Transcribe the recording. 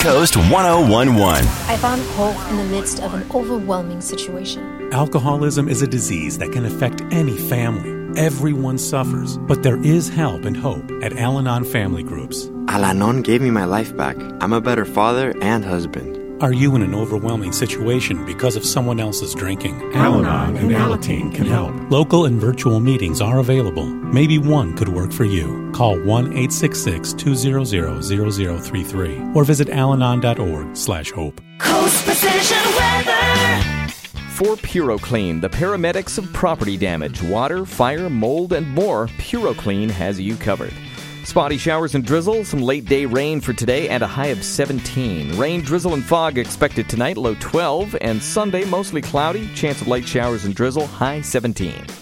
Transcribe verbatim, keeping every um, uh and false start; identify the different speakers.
Speaker 1: Coast one oh one one.
Speaker 2: I found hope in the midst of an overwhelming situation.
Speaker 3: Alcoholism is a disease that can affect any family. Everyone suffers, but there is help and hope at Al-Anon Family Groups.
Speaker 4: Al-Anon gave me my life back. I'm a better father and husband.
Speaker 3: Are you in an overwhelming situation because of someone else's drinking?
Speaker 5: Al-Anon and Alateen can help.
Speaker 3: Local and virtual meetings are available. Maybe one could work for you. Call one eight six six, two hundred, zero zero three three or visit alanon.org slash hope.
Speaker 6: Coast Precision Weather.
Speaker 7: For PuroClean, the paramedics of property damage, water, fire, mold, and more, PuroClean has you covered. Spotty showers and drizzle, some late-day rain for today, and a high of seventeen. Rain, drizzle, and fog expected tonight, low twelve, and Sunday mostly cloudy, chance of light showers and drizzle, high seventeen.